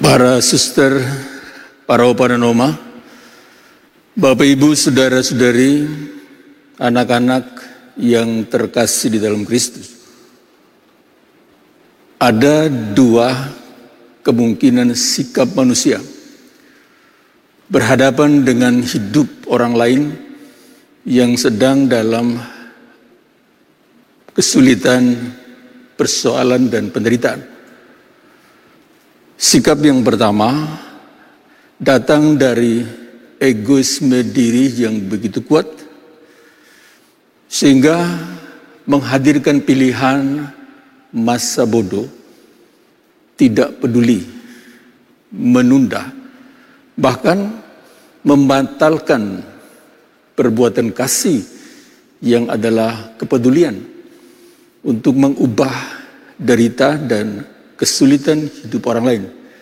Para suster, para opa dan oma, Bapak Ibu, saudara-saudari, anak-anak yang terkasih di dalam Kristus. Ada dua kemungkinan sikap manusia berhadapan dengan hidup orang lain yang sedang dalam kesulitan, persoalan, dan penderitaan. Sikap yang pertama datang dari egoisme diri yang begitu kuat, sehingga menghadirkan pilihan masa bodoh, tidak peduli, menunda, bahkan membatalkan perbuatan kasih yang adalah kepedulian untuk mengubah derita dan kesulitan hidup orang lain.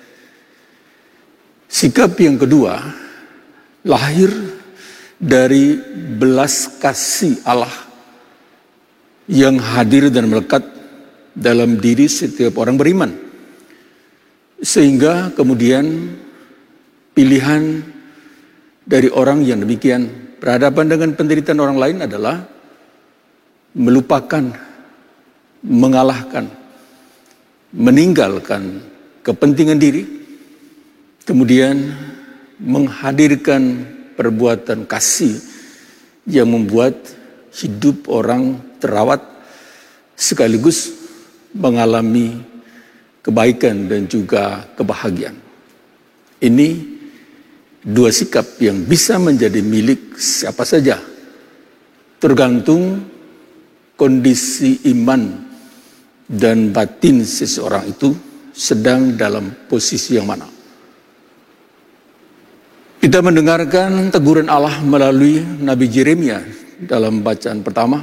Sikap yang kedua lahir dari belas kasih Allah yang hadir dan melekat dalam diri setiap orang beriman. Sehingga kemudian pilihan dari orang yang demikian berhadapan dengan penderitaan orang lain adalah melupakan, mengalahkan, meninggalkan kepentingan diri, kemudian menghadirkan perbuatan kasih yang membuat hidup orang terawat sekaligus mengalami kebaikan dan juga kebahagiaan. Ini dua sikap yang bisa menjadi milik siapa saja, tergantung kondisi iman dan batin seseorang itu sedang dalam posisi yang mana. Kita mendengarkan teguran Allah melalui Nabi Yeremia dalam bacaan pertama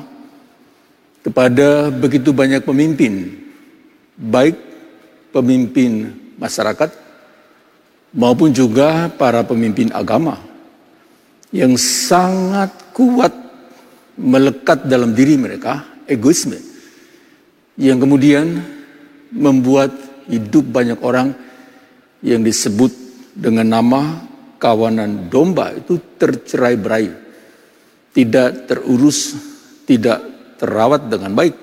kepada begitu banyak pemimpin, baik pemimpin masyarakat maupun juga para pemimpin agama yang sangat kuat melekat dalam diri mereka egoisme, yang kemudian membuat hidup banyak orang yang disebut dengan nama kawanan domba itu tercerai-berai, tidak terurus, tidak terawat dengan baik.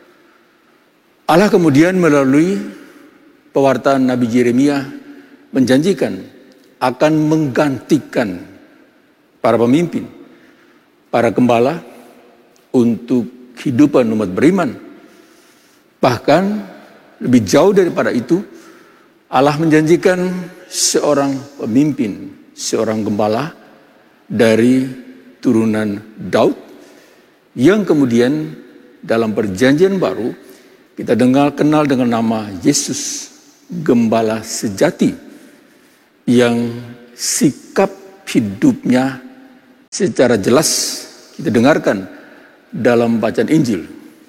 Allah kemudian melalui pewartaan Nabi Yeremia menjanjikan akan menggantikan para pemimpin, para gembala untuk kehidupan umat beriman. Bahkan lebih jauh daripada itu, Allah menjanjikan seorang pemimpin, seorang gembala dari turunan Daud yang kemudian dalam perjanjian baru kita kenal dengan nama Yesus, gembala sejati yang sikap hidupnya secara jelas kita dengarkan dalam bacaan Injil.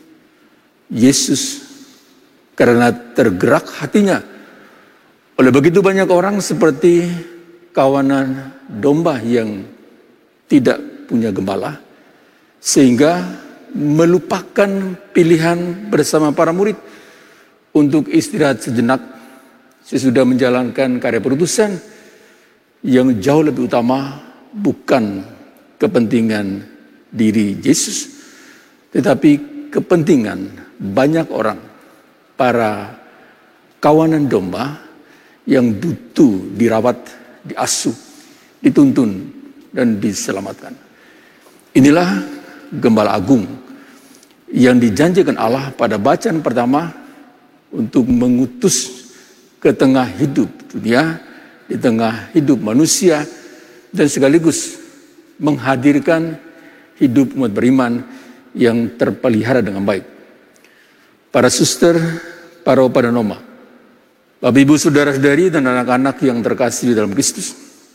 Yesus karena tergerak hatinya oleh begitu banyak orang seperti kawanan domba yang tidak punya gembala, sehingga melupakan pilihan bersama para murid untuk istirahat sejenak sesudah menjalankan karya perutusan yang jauh lebih utama bukan kepentingan diri Yesus, tetapi kepentingan banyak orang, para kawanan domba yang butuh dirawat, diasuh, dituntun, dan diselamatkan. Inilah gembala agung yang dijanjikan Allah pada bacaan pertama untuk mengutus ke tengah hidup dunia, di tengah hidup manusia, dan sekaligus menghadirkan hidup umat beriman yang terpelihara dengan baik. Para suster, para opa dan oma, Bapak Ibu, saudara-saudari dan anak-anak yang terkasih di dalam Kristus,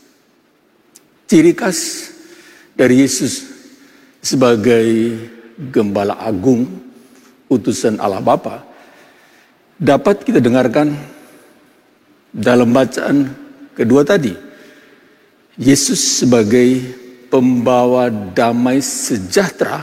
ciri khas dari Yesus sebagai gembala agung, utusan Allah Bapa, dapat kita dengarkan dalam bacaan kedua tadi. Yesus sebagai pembawa damai sejahtera,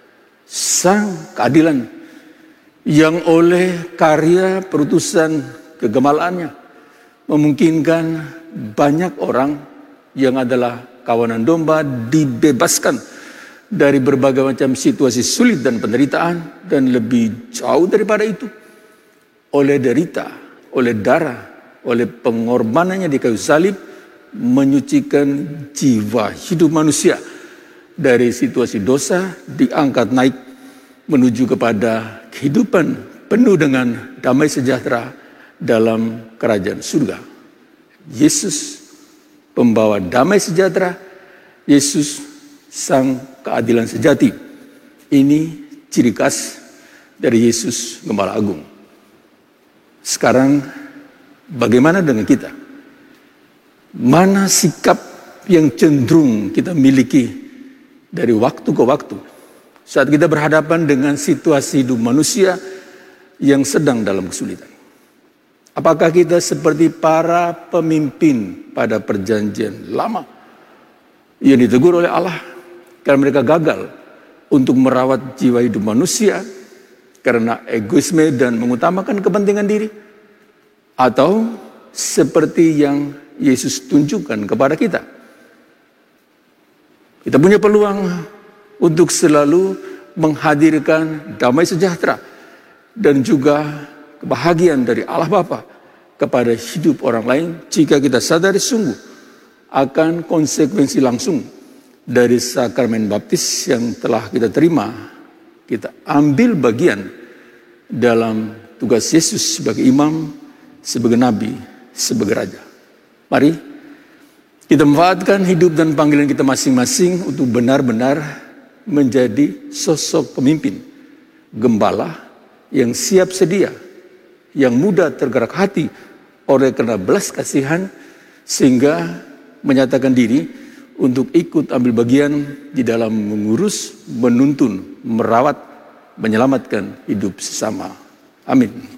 sang keadilan, yang oleh karya perutusan kegembalaannya memungkinkan banyak orang yang adalah kawanan domba dibebaskan dari berbagai macam situasi sulit dan penderitaan, dan lebih jauh daripada itu, oleh derita, oleh darah, oleh pengorbanannya di kayu salib, menyucikan jiwa hidup manusia dari situasi dosa, diangkat naik menuju kepada kehidupan penuh dengan damai sejahtera dalam kerajaan surga. Yesus pembawa damai sejahtera, Yesus sang keadilan sejati. Ini ciri khas dari Yesus Gembala Agung. Sekarang bagaimana dengan kita? Mana sikap yang cenderung kita miliki dari waktu ke waktu saat kita berhadapan dengan situasi hidup manusia yang sedang dalam kesulitan? Apakah kita seperti para pemimpin pada perjanjian lama yang ditegur oleh Allah karena mereka gagal untuk merawat jiwa hidup manusia karena egoisme dan mengutamakan kepentingan diri? Atau seperti yang Yesus tunjukkan kepada kita, kita punya peluang untuk selalu menghadirkan damai sejahtera dan juga kebahagiaan dari Allah Bapa kepada hidup orang lain jika kita sadari sungguh akan konsekuensi langsung dari sakramen baptis yang telah kita terima. Kita ambil bagian dalam tugas Yesus sebagai imam, sebagai nabi, sebagai raja. Mari kita manfaatkan hidup dan panggilan kita masing-masing untuk benar-benar menjadi sosok pemimpin, gembala yang siap sedia, yang mudah tergerak hati oleh karena belas kasihan, sehingga menyatakan diri untuk ikut ambil bagian di dalam mengurus, menuntun, merawat, menyelamatkan hidup sesama. Amin.